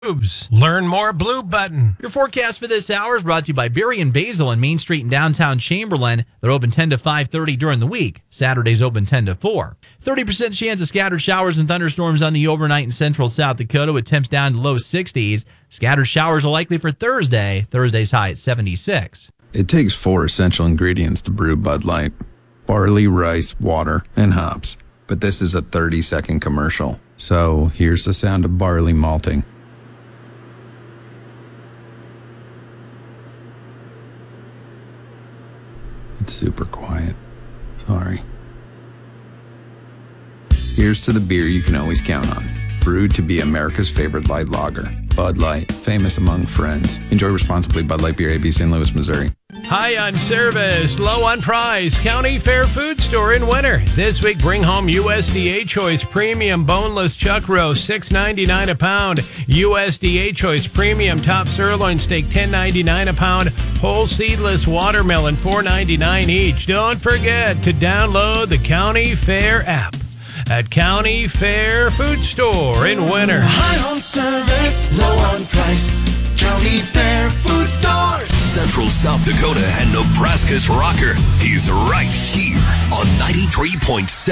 Learn more, Blue Button. Your forecast for this hour is brought to you by Berry and Basil on Main Street in downtown Chamberlain. They're open 10 to 5:30 during the week. Saturdays open 10 to 4. 30% chance of scattered showers and thunderstorms on the overnight in central South Dakota with temps down to low 60s. Scattered showers are likely for Thursday. Thursday's high at 76. It takes 4 essential ingredients to brew Bud Light: barley, rice, water, and hops. But this is a 30-second commercial. So here's the sound of barley malting. It's super quiet. Sorry. Here's to the beer you can always count on. Brewed to be America's favorite light lager. Bud Light, famous among friends. Enjoy responsibly. Bud Light Beer, AB, St. Louis, Missouri. High on service, low on price. County Fair Food Store in winter. This week, bring home USDA Choice Premium Boneless Chuck Roast, $6.99 a pound. USDA Choice Premium Top Sirloin Steak, $10.99 a pound. Whole Seedless Watermelon, $4.99 each. Don't forget to download the County Fair app at County Fair Food Store in winter. High on service, low on price. County Fair Food Store. Central South Dakota and Nebraska's rocker. He's right here on 93.7.